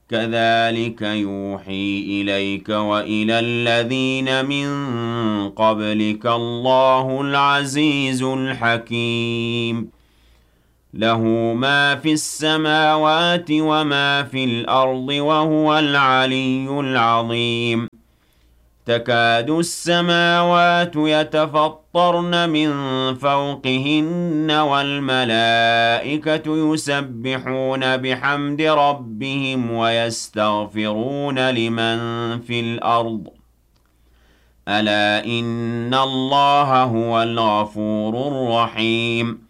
كَذَٰلِكَ يُوحِي إِلَيْكَ وَإِلَى الَّذِينَ مِن قَبْلِكَ اللَّهُ الْعَزِيزُ الْحَكِيمُ لَهُ مَا فِي السَّمَاوَاتِ وَمَا فِي الْأَرْضِ ۖ وَهُوَ الْعَلِيُّ الْعَظِيمُ تَكَادُ السَّمَاوَاتُ يَتَفَطَّرْنَ مِن فَوْقِهِنَّ وَالْمَلَائِكَةُ يُسَبِّحُونَ بِحَمْدِ رَبِّهِمْ وَيَسْتَغْفِرُونَ لِمَن فِي الْأَرْضِ ۗ أَلَا إِنَّ اللَّهَ هُوَ الْغَفُورُ الرَّحِيمُ